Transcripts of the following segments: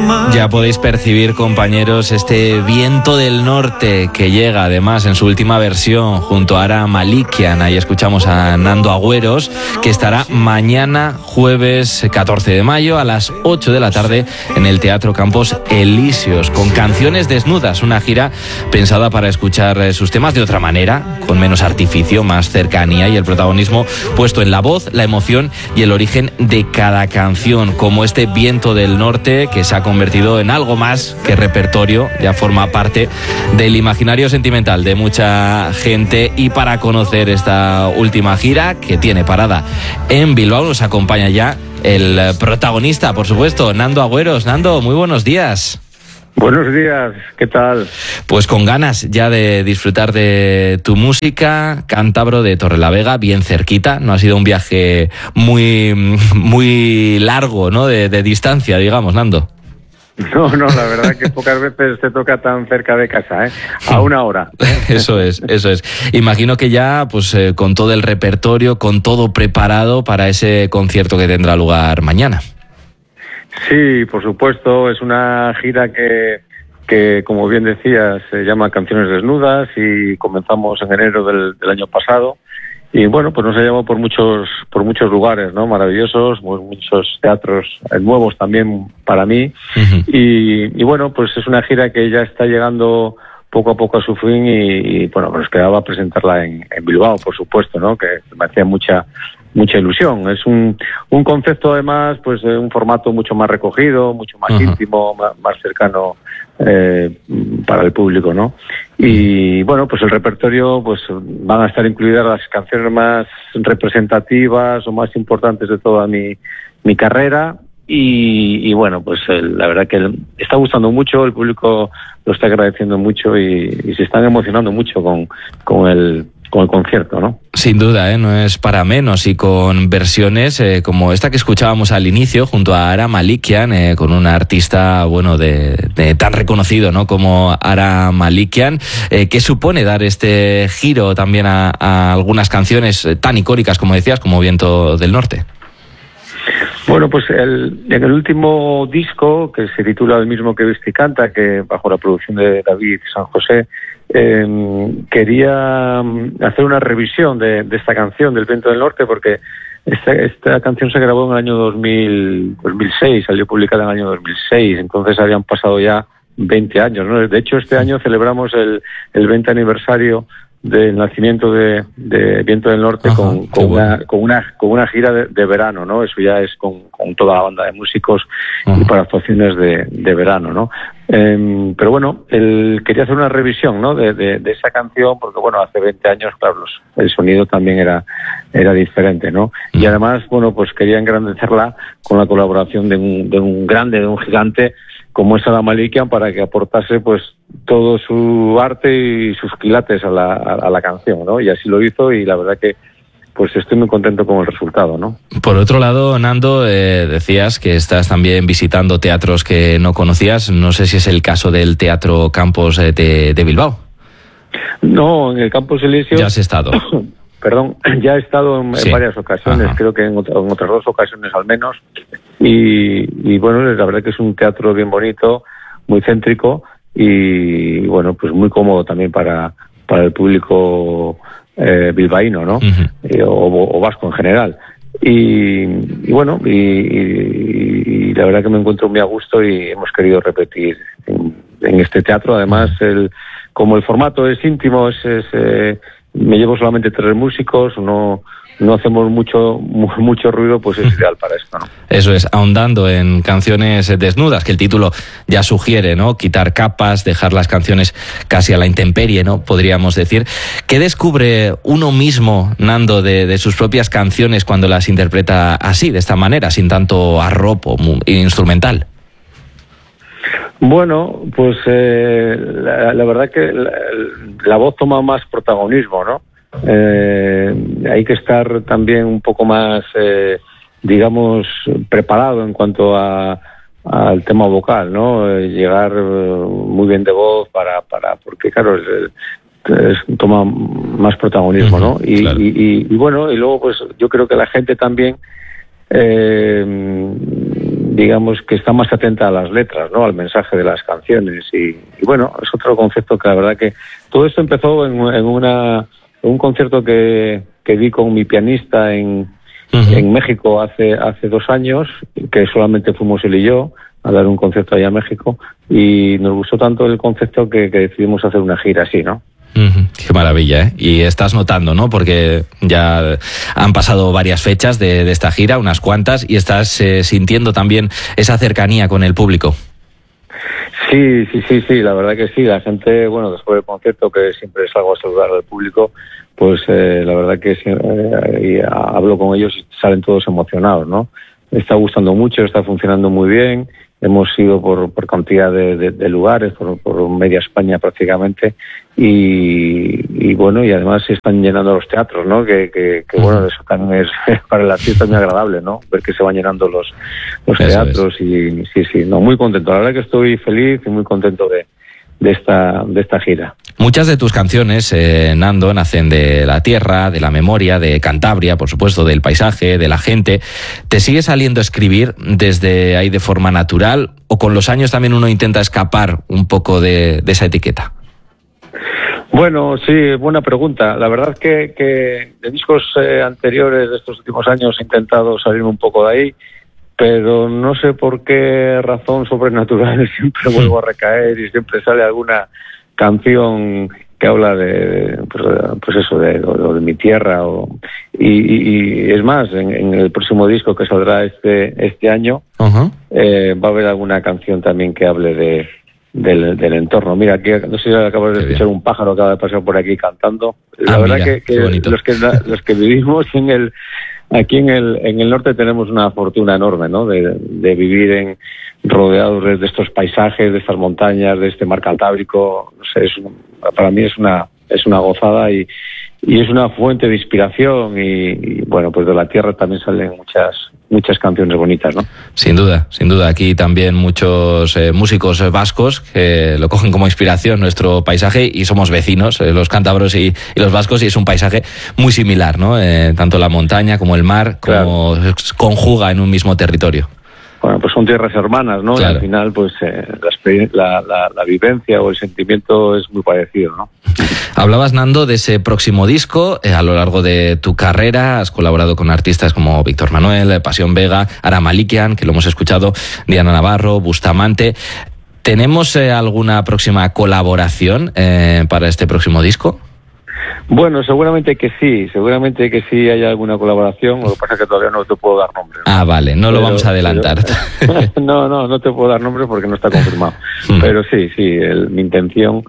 Ya podéis percibir, compañeros, este viento del norte que llega además en su última versión junto a Ara Malikian. Ahí escuchamos a Nando Agüeros, que estará mañana jueves 14 de mayo a las 8 de la tarde en el Teatro Campos Elíseos, con Canciones Desnudas, una gira pensada para escuchar sus temas de otra manera, con menos artificio, más cercanía y el protagonismo puesto en la voz, la emoción y el origen de cada canción, como este viento del norte que se ha convertido en algo más que repertorio, ya forma parte del imaginario sentimental de mucha gente. Y para conocer esta última gira que tiene parada en Bilbao nos acompaña ya el protagonista, por supuesto, Nando Agüeros. Nando, muy buenos días. Buenos días, ¿qué tal? Pues con ganas ya de disfrutar de tu música, cántabro de Torrelavega, bien cerquita. No ha sido un viaje muy largo, ¿no? De distancia, digamos, Nando. No, la verdad que pocas veces te toca tan cerca de casa, a una hora. Eso es. Imagino que ya, pues con todo el repertorio, con todo preparado para ese concierto que tendrá lugar mañana. Sí, por supuesto, es una gira que como bien decías, se llama Canciones Desnudas y comenzamos en enero del año pasado. Y bueno, pues nos ha llevado por muchos lugares, ¿no? Maravillosos, muchos teatros nuevos también para mí. Uh-huh. Y bueno, pues es una gira que ya está llegando poco a poco a su fin y bueno, nos quedaba presentarla en Bilbao, por supuesto, ¿no? Que me hacía mucha ilusión. Es un concepto además, pues de un formato mucho más recogido, mucho más íntimo, más cercano para el público, ¿no? Y bueno, pues el repertorio, pues van a estar incluidas las canciones más representativas o más importantes de toda mi carrera. Y bueno, pues la verdad que está gustando mucho, el público lo está agradeciendo mucho y se están emocionando mucho con el concierto, ¿no? Sin duda, no es para menos, y con versiones como esta que escuchábamos al inicio junto a Ara Malikian, con un artista bueno de tan reconocido, ¿no? Como Ara Malikian. ¿Qué supone dar este giro también a algunas canciones tan icónicas, como decías, como Viento del Norte? Bueno, pues en el último disco, que se titula El mismo que viste y canta, que bajo la producción de David San José, quería hacer una revisión de esta canción, del Viento del Norte, porque esta canción se grabó en el año 2006, salió publicada en el año 2006, entonces habían pasado ya 20 años, ¿no? De hecho, este año celebramos el 20 aniversario del nacimiento de Viento del Norte. Ajá, con una gira de verano, ¿no? Eso ya es con toda la banda de músicos. Ajá. Y para actuaciones de verano, ¿no? Pero bueno, él quería hacer una revisión, ¿no? de esa canción, porque bueno, hace 20 años, claro, el sonido también era diferente, ¿no? Y además, bueno, pues quería engrandecerla con la colaboración de un grande, de un gigante como es Ara Malikian, para que aportase pues todo su arte y sus quilates a la canción, ¿no? Y así lo hizo, y la verdad que pues estoy muy contento con el resultado, ¿no? Por otro lado, Nando, decías que estás también visitando teatros que no conocías. No sé si es el caso del Teatro Campos de Bilbao. No, en el Campos Elíseos... Ya has estado. Perdón, ya he estado en varias ocasiones. Ajá. Creo que en otras 2 ocasiones al menos. Y bueno, la verdad que es un teatro bien bonito, muy céntrico y bueno, pues muy cómodo también para el público bilbaíno, ¿no? Uh-huh. O vasco en general. Y bueno, y la verdad que me encuentro muy a gusto y hemos querido repetir en este teatro. Además, como el formato es íntimo, me llevo solamente 3 músicos, no hacemos mucho ruido, pues es ideal para esto, ¿no? Eso es, ahondando en Canciones Desnudas, que el título ya sugiere, ¿no? Quitar capas, dejar las canciones casi a la intemperie, ¿no? Podríamos decir. ¿Qué descubre uno mismo, Nando, de sus propias canciones cuando las interpreta así, de esta manera, sin tanto arropo instrumental? Bueno, pues la verdad que la voz toma más protagonismo, ¿no? Hay que estar también un poco más, digamos, preparado en cuanto al tema vocal, ¿no? Llegar muy bien de voz porque claro, toma más protagonismo, ¿no? Y, claro. y bueno, y luego pues yo creo que la gente también digamos que está más atenta a las letras, ¿no? Al mensaje de las canciones y bueno, es otro concepto que la verdad que todo esto empezó en un concierto que di con mi pianista en México hace 2 años, que solamente fuimos él y yo a dar un concierto allá en México, y nos gustó tanto el concepto que decidimos hacer una gira así, ¿no? Qué maravilla, ¿eh? Y estás notando, ¿no? Porque ya han pasado varias fechas de esta gira, unas cuantas, y estás sintiendo también esa cercanía con el público. Sí, la verdad que sí. La gente, bueno, después del concierto, que siempre salgo a saludar al público, pues la verdad que hablo con ellos y salen todos emocionados, ¿no? Me está gustando mucho, está funcionando muy bien. Hemos ido por cantidad de lugares, por media España prácticamente, y bueno, y además se están llenando los teatros, ¿no? Que bueno, eso también es para el artista muy agradable, ¿no? Ver que se van llenando los teatros y sí, no, muy contento. La verdad que estoy feliz y muy contento de esta gira. Muchas de tus canciones, Nando, nacen de la tierra, de la memoria, de Cantabria, por supuesto, del paisaje, de la gente. ¿Te sigue saliendo escribir desde ahí de forma natural o con los años también uno intenta escapar un poco de esa etiqueta? Bueno, sí, buena pregunta. La verdad que de discos anteriores de estos últimos años he intentado salirme un poco de ahí, pero no sé por qué razón sobrenatural siempre vuelvo a recaer y siempre sale alguna canción que habla de pues eso, de mi tierra, y es más, en el próximo disco que saldrá este año, va a haber alguna canción también que hable del entorno. Mira, aquí no sé si acabas de escuchar un pájaro que acaba de pasar por aquí cantando. La verdad, mira, que los que vivimos aquí en el norte tenemos una fortuna enorme, ¿no? De vivir rodeados de estos paisajes, de estas montañas, de este mar Cantábrico. No sé, para mí es una gozada y es una fuente de inspiración y bueno, pues de la tierra también salen muchas canciones bonitas, ¿no? Sin duda. Aquí también muchos músicos vascos que lo cogen como inspiración nuestro paisaje, y somos vecinos, los cántabros y los vascos, y es un paisaje muy similar, ¿no? Tanto la montaña como el mar, como conjuga en un mismo territorio. Bueno, pues son tierras hermanas, ¿no? Claro. Y al final, pues la vivencia o el sentimiento es muy parecido, ¿no? Hablabas, Nando, de ese próximo disco. A lo largo de tu carrera has colaborado con artistas como Víctor Manuel, Pasión Vega, Ara Malikian, que lo hemos escuchado, Diana Navarro, Bustamante. ¿Tenemos alguna próxima colaboración para este próximo disco? Bueno, seguramente que sí hay alguna colaboración. Lo que pasa es que todavía no te puedo dar nombre, ¿no? Ah, vale, lo vamos a adelantar. No te puedo dar nombre porque no está confirmado. Pero sí, mi intención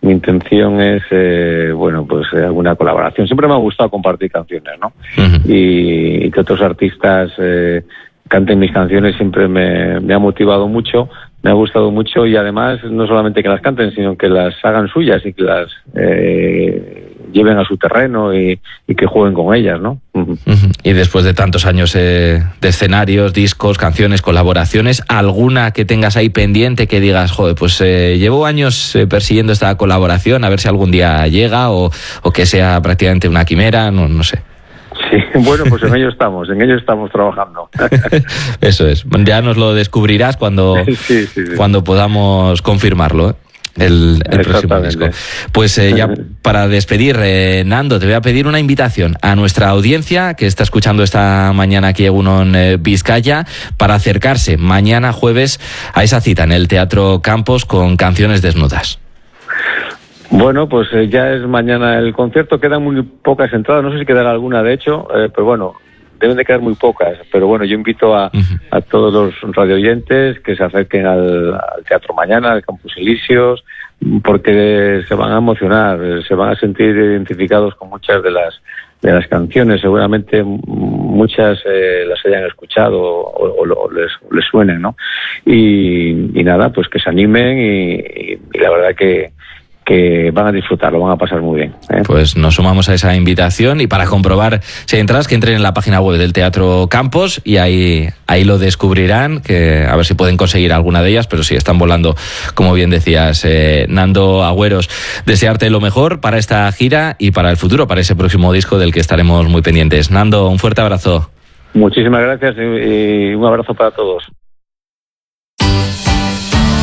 es, bueno, pues alguna colaboración. Siempre me ha gustado compartir canciones, ¿no? Y que otros artistas canten mis canciones siempre me ha motivado mucho, me ha gustado mucho, y además no solamente que las canten, sino que las hagan suyas y que las lleven a su terreno y que jueguen con ellas, ¿no? Y después de tantos años de escenarios, discos, canciones, colaboraciones, ¿alguna que tengas ahí pendiente que digas, joder, pues llevo años persiguiendo esta colaboración, a ver si algún día llega o que sea prácticamente una quimera, no sé? Sí, bueno, pues en ello estamos trabajando. Eso es, ya nos lo descubrirás cuando podamos confirmarlo, ¿eh? El próximo disco. Pues ya para despedir, Nando, te voy a pedir una invitación a nuestra audiencia que está escuchando esta mañana aquí en Vizcaya, para acercarse mañana jueves a esa cita en el Teatro Campos con Canciones Desnudas. Bueno, pues ya es mañana el concierto, quedan muy pocas entradas, no sé si quedará alguna de hecho, pero bueno, deben de quedar muy pocas, pero bueno, yo invito a todos los radioyentes que se acerquen al teatro mañana, al Campus Elíseos, porque se van a emocionar, se van a sentir identificados con muchas de las canciones, seguramente muchas las hayan escuchado o les suenen, ¿no? Y nada, pues que se animen y la verdad que van a disfrutar, lo van a pasar muy bien, ¿eh? Pues nos sumamos a esa invitación, y para comprobar si hay entradas, que entren en la página web del Teatro Campos y ahí lo descubrirán, que a ver si pueden conseguir alguna de ellas, pero sí, están volando, como bien decías, Nando Agüeros. Desearte lo mejor para esta gira y para el futuro, para ese próximo disco del que estaremos muy pendientes. Nando, un fuerte abrazo. Muchísimas gracias y un abrazo para todos.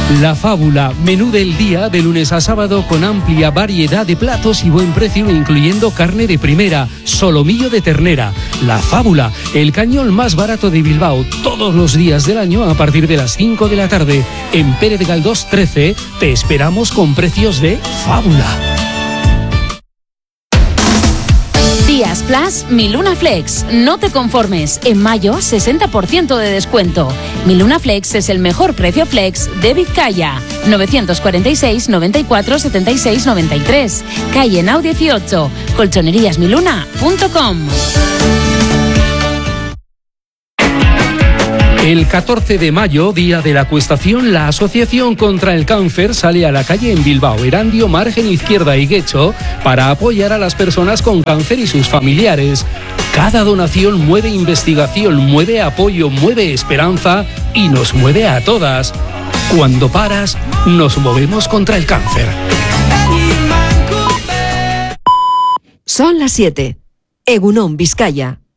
La Fábula, menú del día de lunes a sábado con amplia variedad de platos y buen precio, incluyendo carne de primera, solomillo de ternera. La Fábula, el cañón más barato de Bilbao, todos los días del año a partir de las 5 de la tarde. En Pérez Galdós 13 te esperamos con precios de fábula. Días Plus, Miluna Flex. No te conformes. En mayo, 60% de descuento. Miluna Flex es el mejor precio flex de Vizcaya. 946 94 76 93. Calle Nau 18. Colchoneríasmiluna.com. El 14 de mayo, día de la acuestación, la Asociación contra el Cáncer sale a la calle en Bilbao, Erandio, Margen Izquierda y Guecho para apoyar a las personas con cáncer y sus familiares. Cada donación mueve investigación, mueve apoyo, mueve esperanza y nos mueve a todas. Cuando paras, nos movemos contra el cáncer. Son las 7. Egunon, Vizcaya.